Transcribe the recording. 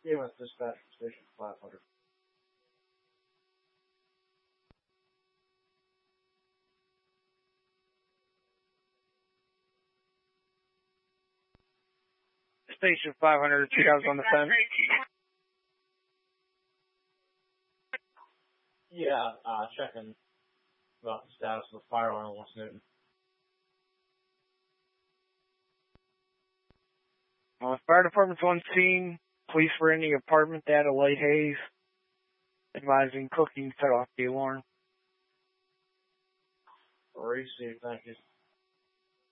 EMS dispatch from station 500. Station 500, you guys on the fence? Yeah, checking about the status of the fire alarm in West Newton. Fire department's on scene. Police were in the apartment at a light haze, advising cooking set off the alarm. Received, thank you.